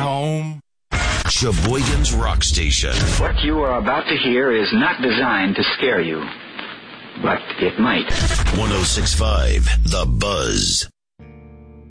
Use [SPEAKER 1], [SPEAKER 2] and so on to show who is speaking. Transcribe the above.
[SPEAKER 1] home.
[SPEAKER 2] Sheboygan's Rock Station.
[SPEAKER 3] What you are about to hear is not designed to scare you, but it might.
[SPEAKER 2] 106.5 The Buzz.